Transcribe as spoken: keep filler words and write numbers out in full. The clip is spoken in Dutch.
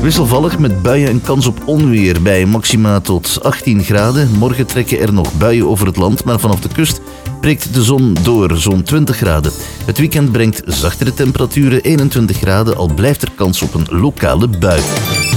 Wisselvallig met buien en kans op onweer bij maxima tot achttien graden. Morgen trekken er nog buien over het land, maar vanaf de kust breekt de zon door, zo'n twintig graden. Het weekend brengt zachtere temperaturen, eenentwintig graden, al blijft er kans op een lokale bui.